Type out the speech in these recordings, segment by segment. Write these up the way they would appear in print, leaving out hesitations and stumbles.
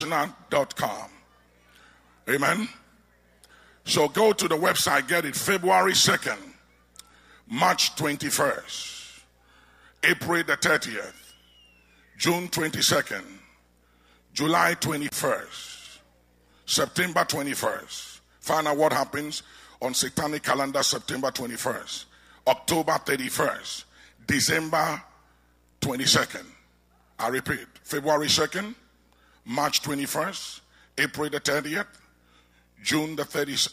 international.com. Amen. So go to the website, get it. February 2nd, March 21st, April the 30th, June 22nd, July 21st, September 21st. Find out what happens on satanic calendar September 21st, October 31st, December 22nd. I repeat, February 2nd, March 21st, April the 30th, June the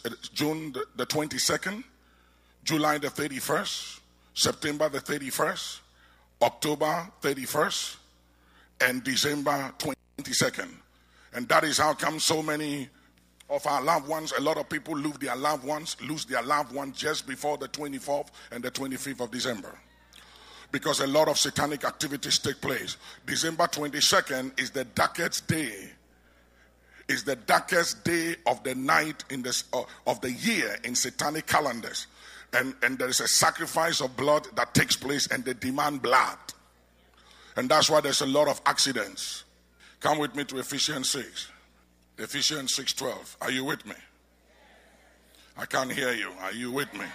22nd, July the 31st, September the 31st, October 31st, and December 22nd. And that is how come so many of our loved ones, a lot of people lose their loved ones just before the 24th and the 25th of December. Because a lot of satanic activities take place. December 22nd is the darkest day. Is the darkest day of the night of the year in satanic calendars. And there is a sacrifice of blood that takes place and they demand blood. And that's why there's a lot of accidents. Come with me to Ephesians 6. Ephesians 6:12. Are you with me? I can't hear you. Are you with me?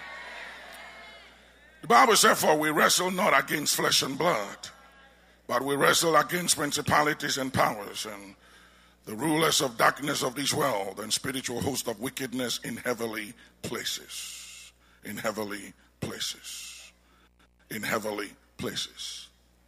The Bible says, for we wrestle not against flesh and blood, but we wrestle against principalities and powers and the rulers of darkness of this world and spiritual host of wickedness in heavenly places. In heavenly places. In heavenly places.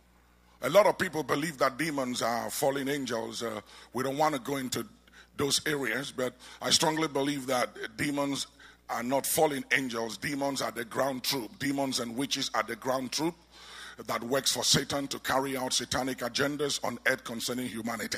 A lot of people believe that demons are fallen angels. We don't want to go into those areas, but I strongly believe that demons are not fallen angels. Demons are the ground troop. Demons and witches are the ground troop that works for Satan to carry out satanic agendas on earth concerning humanity.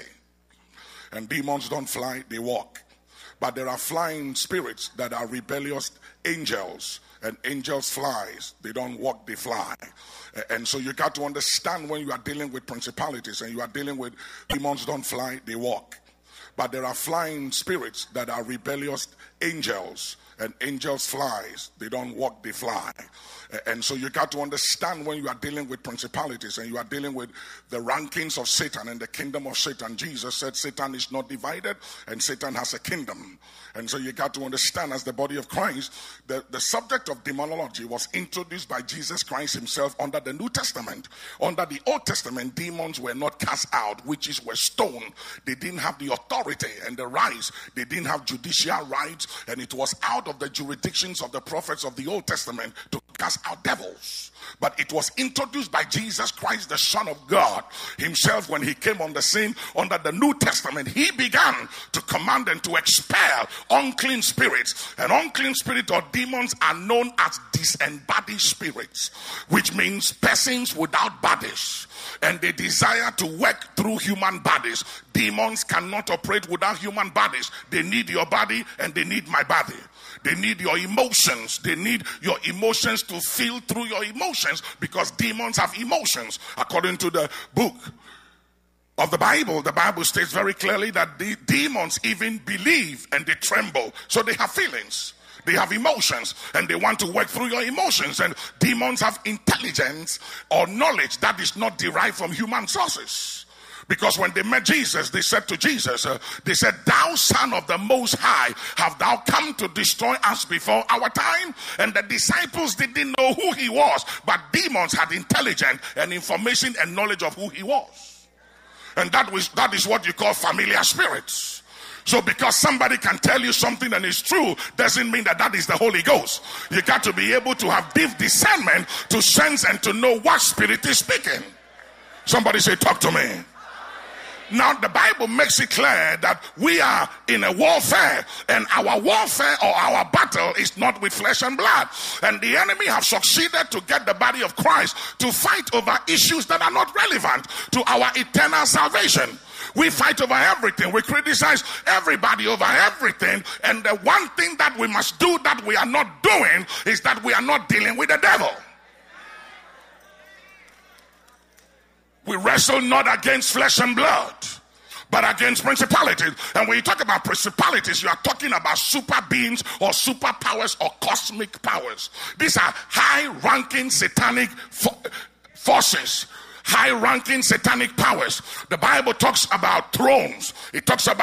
And demons don't fly, they walk. But there are flying spirits that are rebellious angels. And angels flies. They don't walk, they fly. And so you got to understand when you are dealing with principalities and you are dealing with demons don't fly, they walk. But there are flying spirits that are rebellious angels. And angels flies. They don't walk, they fly. And so you got to understand when you are dealing with principalities and you are dealing with the rankings of Satan and the kingdom of Satan. Jesus said Satan is not divided and Satan has a kingdom. And so you got to understand, as the body of Christ, the subject of demonology was introduced by Jesus Christ himself under the New Testament. Under the Old Testament, demons were not cast out. Witches were stoned. They didn't have the authority and the rights. They didn't have judicial rights. And it was out of the jurisdictions of the prophets of the Old Testament to cast out devils. But it was introduced by Jesus Christ, the Son of God himself, when he came on the scene under the New Testament. He began to command and to expel unclean spirits. And unclean spirits or demons are known as disembodied spirits, which means persons without bodies. And they desire to work through human bodies. Demons cannot operate without human bodies. They need your body and they need my body. They need your emotions. They need your emotions to feel through your emotions, because demons have emotions. According to the book of the Bible states very clearly that the demons even believe and they tremble. So they have feelings. They have emotions and they want to work through your emotions. And demons have intelligence or knowledge that is not derived from human sources. Because when they met Jesus, they said to Jesus, they said, "Thou Son of the Most High, have thou come to destroy us before our time?" And the disciples didn't know who he was, but demons had intelligence and information and knowledge of who he was. And that is what you call familiar spirits. So because somebody can tell you something and it's true, doesn't mean that is the Holy Ghost. You got to be able to have deep discernment to sense and to know what spirit is speaking. Somebody say, talk to me. Now the Bible makes it clear that we are in a warfare, and our warfare or our battle is not with flesh and blood. And the enemy have succeeded to get the body of Christ to fight over issues that are not relevant to our eternal salvation. We fight over everything. We criticize everybody over everything. And the one thing that we must do that we are not doing is that we are not dealing with the devil. We wrestle not against flesh and blood, but against principalities. And when you talk about principalities, you are talking about super beings or superpowers or cosmic powers. These are high-ranking satanic forces, high-ranking satanic powers. The Bible talks about thrones. It talks about